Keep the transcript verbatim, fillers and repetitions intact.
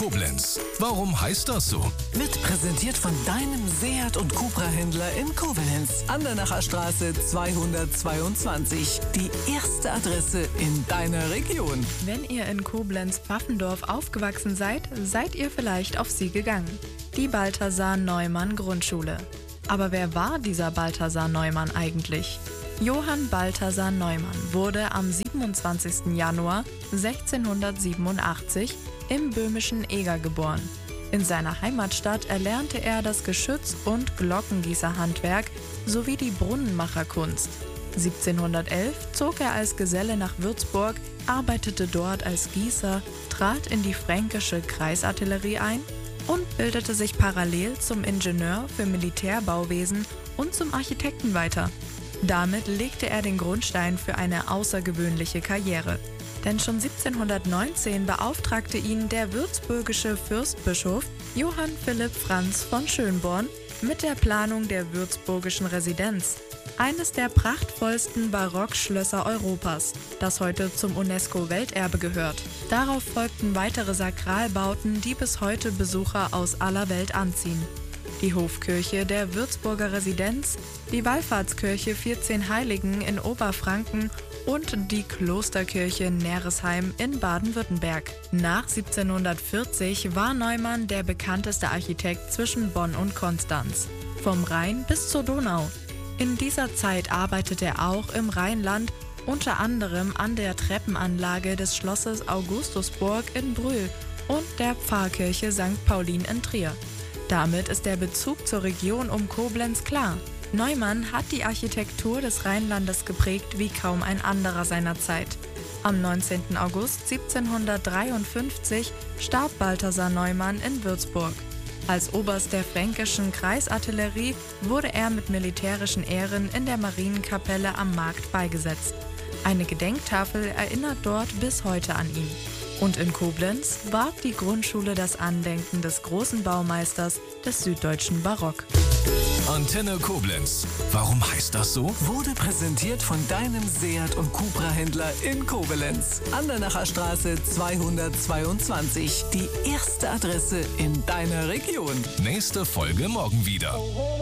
Koblenz. Warum heißt das so? Wird präsentiert von deinem Seat und Cupra-Händler in Koblenz. Andernacher Straße zweihundertzweiundzwanzig. Die erste Adresse in deiner Region. Wenn ihr in Koblenz-Pfaffendorf aufgewachsen seid, seid ihr vielleicht auf sie gegangen. Die Balthasar Neumann Grundschule. Aber wer war dieser Balthasar Neumann eigentlich? Johann Balthasar Neumann wurde am siebenundzwanzigsten Januar sechzehnhundertsiebenundachtzig im böhmischen Eger geboren. In seiner Heimatstadt erlernte er das Geschütz- und Glockengießerhandwerk sowie die Brunnenmacherkunst. siebzehnhundertelf zog er als Geselle nach Würzburg, arbeitete dort als Gießer, trat in die fränkische Kreisartillerie ein und bildete sich parallel zum Ingenieur für Militärbauwesen und zum Architekten weiter. Damit legte er den Grundstein für eine außergewöhnliche Karriere. Denn schon siebzehnhundertneunzehn beauftragte ihn der würzburgische Fürstbischof Johann Philipp Franz von Schönborn mit der Planung der würzburgischen Residenz, eines der prachtvollsten Barockschlösser Europas, das heute zum UNESCO-Welterbe gehört. Darauf folgten weitere Sakralbauten, die bis heute Besucher aus aller Welt anziehen. Die Hofkirche der Würzburger Residenz, die Wallfahrtskirche vierzehn Heiligen in Oberfranken und die Klosterkirche Neresheim in Baden-Württemberg. Nach siebzehnhundertvierzig war Neumann der bekannteste Architekt zwischen Bonn und Konstanz, vom Rhein bis zur Donau. In dieser Zeit arbeitete er auch im Rheinland, unter anderem an der Treppenanlage des Schlosses Augustusburg in Brühl und der Pfarrkirche Sankt Paulin in Trier. Damit ist der Bezug zur Region um Koblenz klar. Neumann hat die Architektur des Rheinlandes geprägt wie kaum ein anderer seiner Zeit. Am neunzehnten August siebzehnhundertdreiundfünfzig starb Balthasar Neumann in Würzburg. Als Oberst der fränkischen Kreisartillerie wurde er mit militärischen Ehren in der Marienkapelle am Markt beigesetzt. Eine Gedenktafel erinnert dort bis heute an ihn. Und in Koblenz wahrt die Grundschule das Andenken des großen Baumeisters des süddeutschen Barock. Antenne Koblenz. Warum heißt das so? Wurde präsentiert von deinem Seat und Cupra-Händler in Koblenz. Andernacher Straße zweihundertzweiundzwanzig. Die erste Adresse in deiner Region. Nächste Folge morgen wieder.